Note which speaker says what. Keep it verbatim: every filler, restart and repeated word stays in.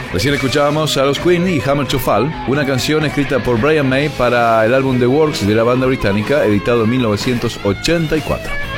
Speaker 1: Recién escuchábamos a los Queen y Hammer to Fall, una canción escrita por Brian May para el álbum The Works de la banda británica, editado en mil novecientos ochenta y cuatro.